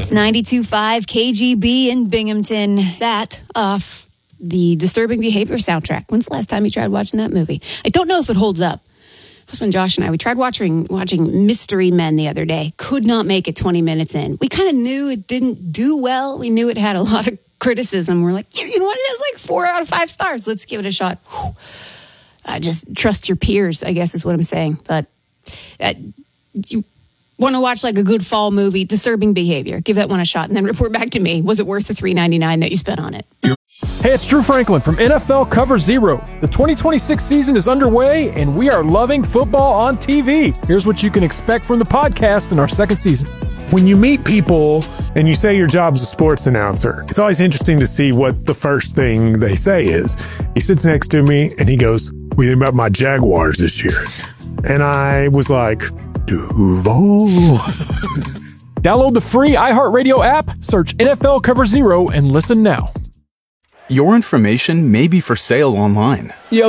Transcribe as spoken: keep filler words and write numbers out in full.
It's ninety-two point five K G B in Binghamton. That off the Disturbing Behavior soundtrack. When's the last time you tried watching that movie? I don't know if it holds up. Husband Josh and I, we tried watching watching Mystery Men the other day. Could not make it twenty minutes in. We kind of knew it didn't do well. We knew it had a lot of criticism. We're like, you know what? It has like four out of five stars. Let's give it a shot. Whew. Uh, just trust your peers, I guess is what I'm saying. But uh, you want to watch like a good fall movie, Disturbing Behavior. Give that one a shot and then report back to me. Was it worth the three ninety-nine that you spent on it? Hey, it's Drew Franklin from N F L Cover Zero. The twenty twenty-six season is underway, and we are loving football on T V. Here's what you can expect from the podcast in our second season. When you meet people and you say your job's a sports announcer, it's always interesting to see what the first thing they say is. He sits next to me and he goes, "What do you think about my Jaguars this year?" And I was like, Duval. Download the free iHeartRadio app, search N F L Cover Zero, and listen now. Your information may be for sale online. Yo,